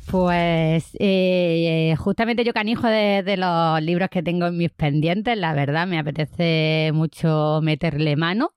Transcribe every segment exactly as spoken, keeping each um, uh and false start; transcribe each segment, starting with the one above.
Pues eh, justamente yo canijo de, de los libros que tengo en mis pendientes, la verdad, me apetece mucho meterle mano.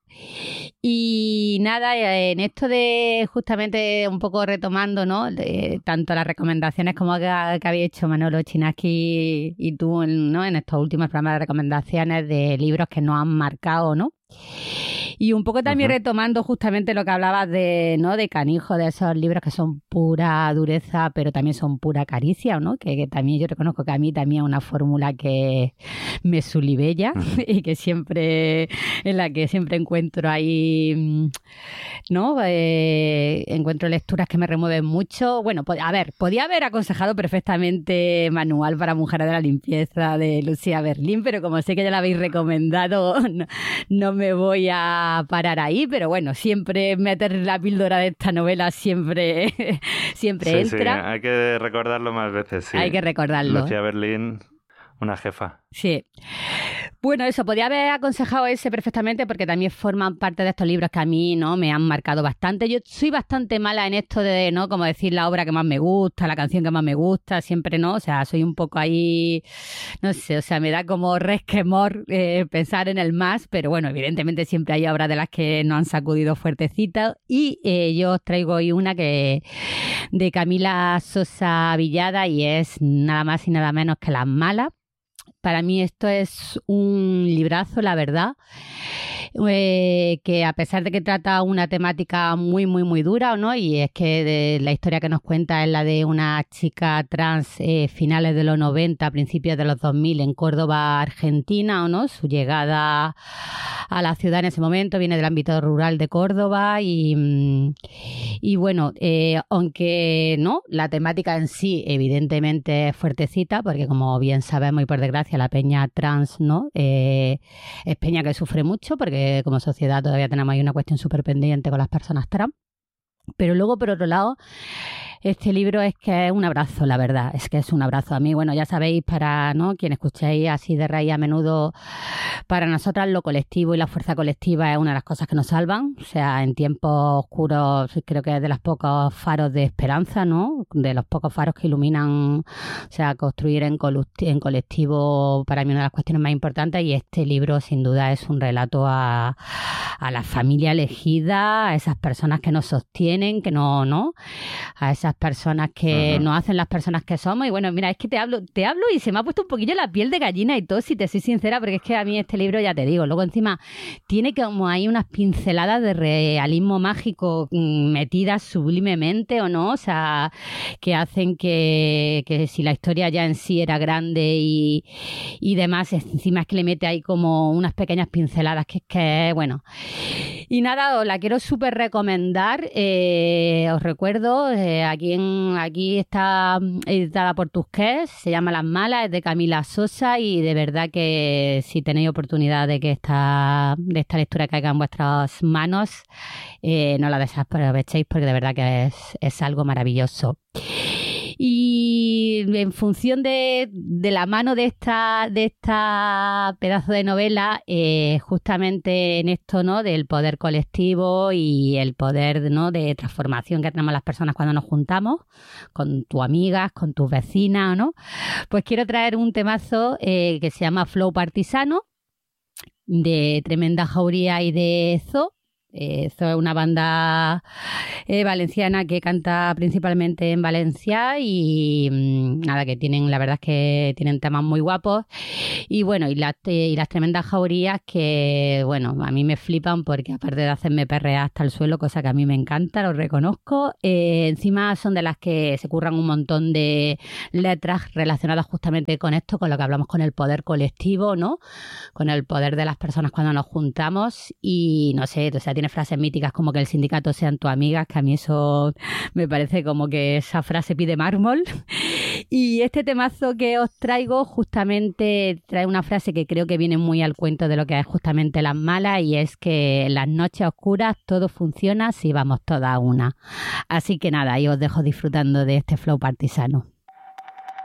Y nada, en esto de justamente un poco retomando, ¿no? De, tanto las recomendaciones como que, que habéis hecho Manolo Chinaski y tú, ¿no? En estos últimos programas de recomendaciones de libros que nos han marcado, ¿no? Y un poco también uh-huh. retomando justamente lo que hablabas de, ¿no? De canijo, de esos libros que son pura dureza, pero también son pura caricia, ¿no? Que, que también yo reconozco que a mí también es una fórmula que me sulibella uh-huh. y que siempre, en la que siempre encuentro ahí, ¿no? Eh, encuentro lecturas que me remueven mucho. Bueno, a ver, podía haber aconsejado perfectamente Manual para Mujeres de la Limpieza de Lucía Berlín, pero como sé que ya la habéis recomendado, no, no me voy a parar ahí, pero bueno, siempre meter la píldora de esta novela siempre, siempre sí, entra. Sí, hay que recordarlo más veces, sí. Hay que recordarlo. Lucía Berlín, una jefa. Sí. Bueno, eso, podía haber aconsejado ese perfectamente porque también forman parte de estos libros que a mí, ¿no? Me han marcado bastante. Yo soy bastante mala en esto de, ¿no? Como decir la obra que más me gusta, la canción que más me gusta, siempre, ¿no? O sea, soy un poco ahí, no sé, o sea, me da como resquemor eh, pensar en el más, pero bueno, evidentemente siempre hay obras de las que nos han sacudido fuertecitas y eh, yo os traigo hoy una que de Camila Sosa Villada y es nada más y nada menos que Las Malas. Para mí esto es un librazo, la verdad, eh, que a pesar de que trata una temática muy, muy, muy dura, ¿no? Y es que de, la historia que nos cuenta es la de una chica trans eh, finales de los noventa, principios de los dos mil en Córdoba, Argentina, ¿no? Su llegada a la ciudad en ese momento viene del ámbito rural de Córdoba y, y bueno, eh, aunque no, la temática en sí evidentemente es fuertecita, porque como bien sabemos y por desgracia la peña trans, ¿no? Eh, es peña que sufre mucho porque como sociedad todavía tenemos ahí una cuestión súper pendiente con las personas trans. Pero luego, por otro lado, este libro es que es un abrazo, la verdad, es que es un abrazo. A mí, bueno, ya sabéis, para ¿no? quien escuchéis así de raíz a menudo, para nosotras lo colectivo y la fuerza colectiva es una de las cosas que nos salvan. O sea, en tiempos oscuros creo que es de los pocos faros de esperanza, ¿no? De los pocos faros que iluminan, o sea, construir en, en colectivo para mí una de las cuestiones más importantes y este libro sin duda es un relato a, a la familia elegida, a esas personas que nos sostienen, que no, ¿no? A esas personas que uh-huh. nos hacen las personas que somos. Y bueno, mira, es que te hablo, te hablo y se me ha puesto un poquillo la piel de gallina y todo, si te soy sincera, porque es que a mí este libro, ya te digo, luego encima tiene como ahí unas pinceladas de realismo mágico metidas sublimemente o no, o sea, que hacen que, que si la historia ya en sí era grande y, y demás, encima es que le mete ahí como unas pequeñas pinceladas que es que, bueno. Y nada, os la quiero súper recomendar. Eh, os recuerdo, eh, aquí, en, aquí está editada por Tusquets, se llama Las Malas, es de Camila Sosa y de verdad que si tenéis oportunidad de que esta, de esta lectura caiga en vuestras manos, eh, no la desaprovechéis porque de verdad que es, es algo maravilloso. Y en función de, de la mano de esta, de esta pedazo de novela, eh, justamente en esto, ¿no? Del poder colectivo y el poder, ¿no? De transformación que tenemos las personas cuando nos juntamos con tus amigas, con tus vecinas, ¿no? Pues quiero traer un temazo eh, que se llama Flow Partisano, de Tremenda Jauría y de Zo. Eh, Zo es una banda eh, valenciana que canta principalmente en Valencia y mmm, nada, que tienen, la verdad es que tienen temas muy guapos y bueno, y las, eh, y las Tremendas Jaurías que, bueno, a mí me flipan porque aparte de hacerme perrear hasta el suelo, cosa que a mí me encanta, lo reconozco, eh, encima son de las que se curran un montón de letras relacionadas justamente con esto, con lo que hablamos con el poder colectivo, ¿no? Con el poder de las personas cuando nos juntamos y no sé, o sea, tiene frases míticas como que el sindicato sean tus amigas, que a mí eso me parece como que esa frase pide mármol. Y este temazo que os traigo justamente trae una frase que creo que viene muy al cuento de lo que es justamente Las Malas y es que en las noches oscuras todo funciona si vamos todas a una. Así que nada, yo os dejo disfrutando de este flow partisano.